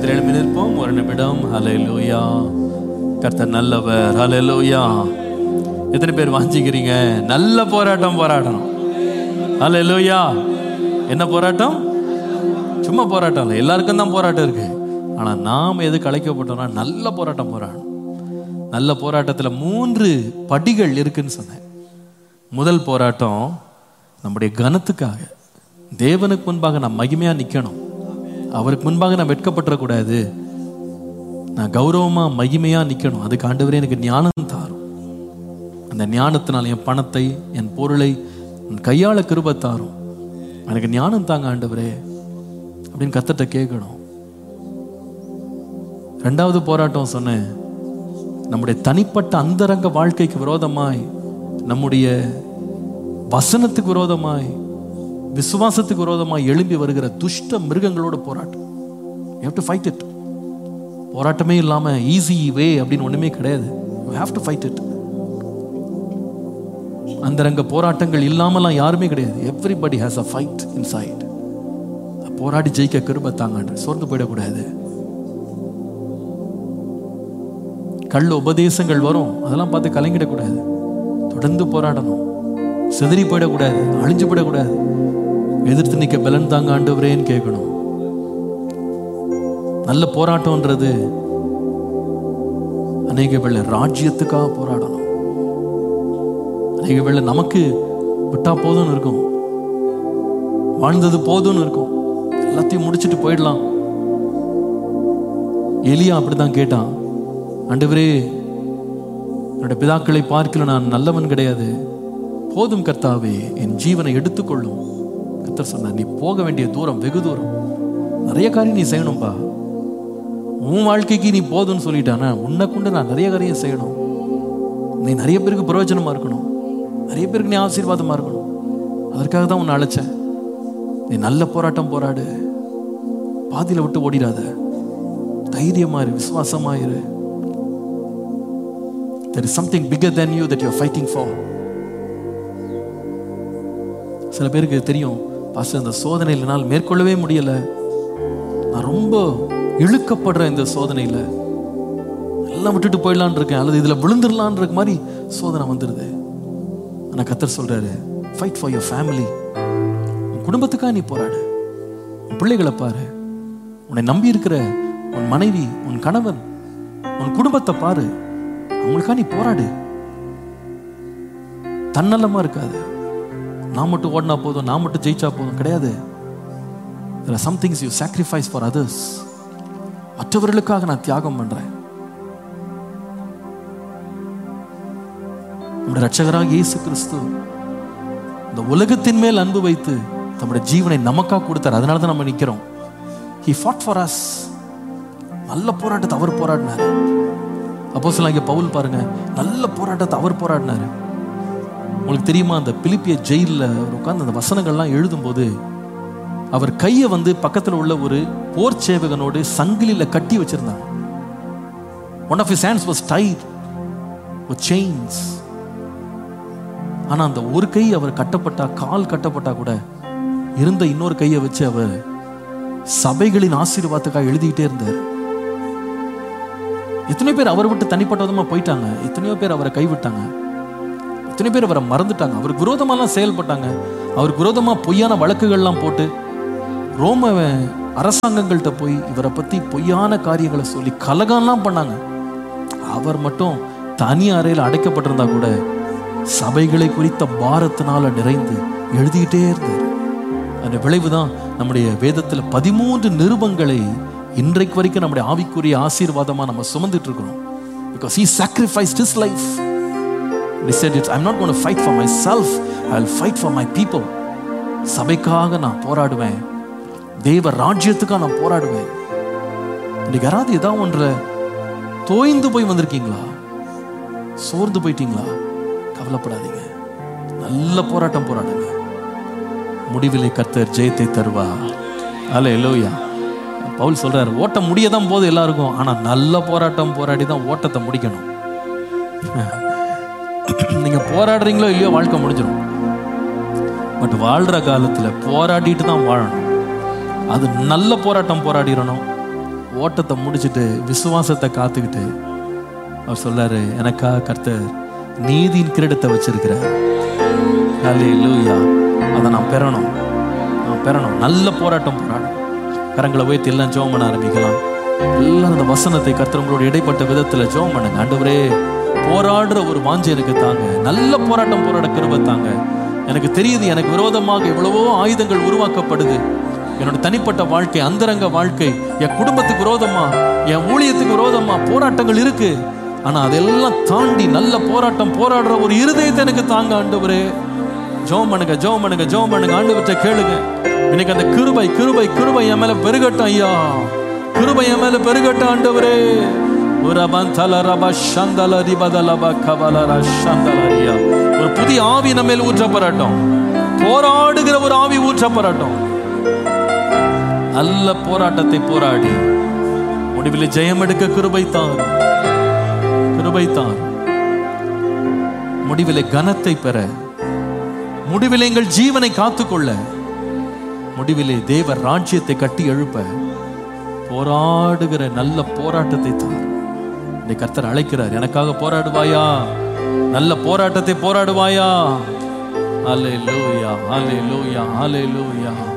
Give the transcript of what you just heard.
சமத்தில் எழுப்பி நிற்போம் ஒரு நிமிடம். ஹல்லேலூயா. கர்த்தர் நல்லவர். ஹல்லேலூயா. எத்தனை பேர் வாஞ்சிக்கிறீங்க? நல்ல போராட்டம் போராடணும். ஹல்லேலூயா. என்ன போராட்டம்? சும்மா போராட்டம் இல்லை, எல்லாருக்கும் தான் போராட்டம் இருக்கு. ஆனா நாம் எது கலைக்கப்பட்டோம்னா நல்ல போராட்டம் போராடணும். நல்ல போராட்டத்தில் 3 படிகள் இருக்குன்னு சொன்னேன். முதல் போராட்டம் நம்முடைய கனத்துக்காக. தேவனுக்கு முன்பாக நான் மகிமையா நிக்கணும். அவருக்கு முன்பாக நான் வெட்கப்பட்டுறக்கூடாது. நான் கௌரவமா மகிமையா நிக்கணும். அதுக்கு ஆண்டவரே எனக்கு ஞானம் தாரும். அந்த ஞானத்தினால் என் பணத்தை, என் பொருளை கையாள கிருபை தாரும். எனக்கு ஞானம் தாங்க ஆண்டவரே அப்படின்னு கர்த்தர்ட்ட கேட்கணும். 2வது போராட்டம் சொன்னேன், நம்முடைய தனிப்பட்ட அந்தரங்க வாழ்க்கைக்கு விரோதமாய், நம்முடைய வசனத்துக்கு விரோதமாய், விசுவாசத்துக்கு விரோதமாய் எழும்பி வருகிற துஷ்ட மிருகங்களோட போராட்டம். You have to fight it. போராட்டமே இல்லாம ஈஸி வே அப்படின்னு ஒண்ணுமே கிடையாது. You have to fight it. அந்தரங்க போராட்டங்கள் இல்லாமலாம் யாருமே கிடையாது. Everybody has a fight inside. போராடி ஜெயிக்க கிருபை தாங்க. சோர்ந்து போயிடக்கூடாது. கள்ள உபதேசங்கள் வரும், அதெல்லாம் பார்த்து கலங்கிடக்கூடாது. தொடர்ந்து போராடணும். சிதறி போயிடக்கூடாது, அழிஞ்சு போயிடக்கூடாது. எதிர்த்து நிற்க பலன் தாங்க ஆண்டவரேன்னு கேட்கணும். நல்ல போராட்டம்ன்றது அநேக வேளை ராஜ்யத்துக்காக போராடணும். அநேக வேளை நமக்கு விட்டா போதும்னு இருக்கும், வாழ்ந்தது போதும்னு இருக்கும், எல்லாத்தையும் முடிச்சுட்டு போயிடலாம். எலியா அப்படிதான் கேட்டான், ஆண்டவரே என்னோட பிதாக்களை பார்க்கல, நான் நல்லவன் கிடையாது, போதும் கர்த்தாவே, என் ஜீவனை எடுத்துக்கொள்ளும். கர்த்தர் சொன்னார், நீ போக வேண்டிய தூரம் வெகு தூரம், நிறைய காரியம் நீ செய்யணும்பா. உன் வாழ்க்கைக்கு நீ போதும்னு சொல்லிட்டானா, உன்னை கொண்டு நான் நிறைய காரியம் செய்யணும். நீ நிறைய பேருக்கு பிரயோஜனமா இருக்கணும், நிறைய பேருக்கு நீ ஆசீர்வாதமா இருக்கணும். அதற்காக தான் உன்னை அழைச்சேன். நீ நல்ல போராட்டம் போராடு, பாதியில விட்டு ஓடிடாத, தைரியமா இரு, விசுவாசமா இரு. There is something bigger than you that you are fighting for. சில பேருக்கு தெரியும், பாஸ்டர் இந்த சோதனையில் என்னால் மேற்கொள்ளவே முடியல, நான் ரொம்ப இழுக்கப்படுற இந்த சோதனையில, எல்லாம் விட்டுட்டு போயிடலான் இருக்கேன், அல்லது இதுல விழுந்துடலான் இருக்க மாதிரி சோதனை வந்துடுது. ஆனா கர்த்தர் சொல்றாரு, ஃபைட் ஃபார் யுவர் ஃபேமிலி. உன் குடும்பத்துக்காக நீ போராடு. உன் பிள்ளைகளை பாரு, உன்னை நம்பி இருக்கிற உன் மனைவி, உன் கணவன், உன் குடும்பத்தை பாரு, அவங்களுக்காக நீ போராடு. தன்னலமா இருக்காது. நான் மட்டும் ஓடினா போதும், நான் மட்டும் ஜெயிச்சா போதும் கிடையாது. There are some things you sacrifice for others. மற்றவர்களுக்காக நான் தியாகம் பண்றேன். நம்முடைய இரட்சகராகிய இயேசு கிறிஸ்து இந்த உலகத்தின் மேல் அன்பு வைத்து தம்முடைய ஜீவனை நமக்காக கொடுத்தார். அதனால தான் நம்ம நிக்கிறோம். He fought for us. நல்ல போராட்டத்தை அவர் போராடினார். அப்போஸ்தலனாகிய பவுல் பாருங்க, நல்ல போராட்டத்தை அவர் போராடினார். உங்களுக்கு தெரியுமா, அந்த பிலிப்பிய ஜெயிலில் அவர் உட்கார்ந்து அந்த வசனங்கள்லாம் எழுதும்போது அவர் கையை பக்கத்தில் உள்ள ஒரு போர் சேவகனோடு சங்கிலியில கட்டி வச்சிருந்தாங்க. One of his hands was tied with chains. ஆனா அந்த ஒரு கை அவர் கட்டப்பட்டா, கால் கட்டப்பட்டா கூட இருந்த இன்னொரு கையை வச்சு அவர் சபைகளின் ஆசீர்வாதத்துக்காக எழுதிக்கிட்டே இருந்தார். எத்தனையோ பேர் அவரை விட்டு தனிப்பட்ட விதமா போயிட்டாங்க, எத்தனையோ பேர் அவரை கைவிட்டாங்க, எத்தனையோ பேர் அவரை மறந்துட்டாங்க, அவருக்கு விரோதமாலாம் செயல்பட்டாங்க, அவருக்கு விரோதமா பொய்யான வழக்குகள்லாம் போட்டு ரோம அரசாங்கங்கள்கிட்ட போய் இவரை பத்தி பொய்யான காரியங்களை சொல்லி கலகம்லாம் பண்ணாங்க. அவர் மட்டும் தனி அறையில் அடைக்கப்பட்டிருந்தா கூட சபைகளை குறித்த பாரத்தினால நிறைந்து எழுதிக்கிட்டே இருந்தார். அந்த விளைவுதான் நம்முடைய வேதத்தில் 13 நிருபங்களை இன்றைக்கு வரைக்கும் நம்முடைய ஆவிக்குரிய ஆசீர்வாதமா நம்ம சுமந்துட்டு இருக்கிறோம். Because he sacrificed his life. He said, I'm not going to fight for myself, I'll fight for my people. சபைக்காக நான் போராடுவேன், தேவ ராஜ்யத்துக்காக நான் போராடுவேன். இன்னைக்கு யாராவது ஏதாவது ஒன்றை தோய்ந்து போய் வந்திருக்கீங்களா? சோர்ந்து போயிட்டீங்களா? கவலைப்படாதீங்க, நல்ல போராட்டம் போராடுங்க. முடிவிலே கர்த்தர் ஜெயத்தை தருவார். அல்லேலூயா. பவுல் சொல்றாரு, ஓட்டம் முடியதான் போது எல்லாருக்கும், ஆனா நல்ல போராட்டம் போராடி தான் ஓட்டத்தை முடிக்கணும். நீங்க போராடுறீங்களோ இல்லையோ வாழ்க்கை முடிஞ்சிடும். பட் வாழ்ற காலத்துல போராடிட்டு தான் வாழணும். அது நல்ல போராட்டம் போராடிடணும், ஓட்டத்தை முடிச்சுட்டு விசுவாசத்தை காத்துக்கிட்டு அவர் சொல்றாரு, எனக்கா கர்த்தர் நீதியின் கிரீடத்தை வச்சிருக்கிறார். ஹல்லேலூயா. அதை நான் பெறணும். நல்ல போராட்டம் போராடும். கரங்களை உயர்த்தி எல்லாம் ஜெபம் பண்ண ஆரம்பிக்கலாம். எல்லாம் அந்த வசனத்தை கர்த்தர் உங்களோட இடைப்பட்ட விதத்துல ஜெபம் பண்ணுங்க. ஆண்டவரே, போராடுற ஒரு வாஞ்சை எனக்கு தாங்க. நல்ல போராட்டம் போராட கிருபை தாங்க. எனக்கு தெரியுது, எனக்கு விரோதமாக எவ்வளவோ ஆயுதங்கள் உருவாக்கப்படுது. என்னோட தனிப்பட்ட வாழ்க்கை, அந்தரங்க வாழ்க்கை, என் குடும்பத்துக்கு விரோதமா, என் ஊழியத்துக்கு விரோதமா போராட்டங்கள் இருக்கு. ஆனா அதெல்லாம் தாண்டி நல்ல போராட்டம் போராடுற ஒரு இருதயத்தை எனக்கு தாங்க ஆண்டவரே. ஜெபம் பண்ணுங்க. ஆண்டவர்கிட்ட கேளுங்க. இன்னைக்கு அந்த கிருபை கிருபை கிருபை என் மேல பெருகட்டும் ஐயா. கிருபை என் மேல பெருகட்டும் ஆண்டவரே. ஒரு புதிய ஆவி நம்ம மேல் ஊற்றப்படட்டும். போராடுகிற ஒரு ஆவி ஊற்றப்படட்டும். நல்ல போராட்டத்தை போராடி முடிவில் ஜெயம் எடுக்க கிருபை தார். முடிவிலே கனத்தை பெற, முடிவிலே எங்கள் ஜீவனை காத்துக்கொள்ள, முடிவிலே தேவ ராஜ்யத்தை கட்டி எழுப்ப போராடுகிற நல்ல போராட்டத்தை தான் இந்த கர்த்தர் அழைக்கிறார். எனக்காக போராடுவாயா? நல்ல போராட்டத்தை போராடுவாயா? ஹல்லேலூயா, ஹல்லேலூயா, ஹல்லேலூயா.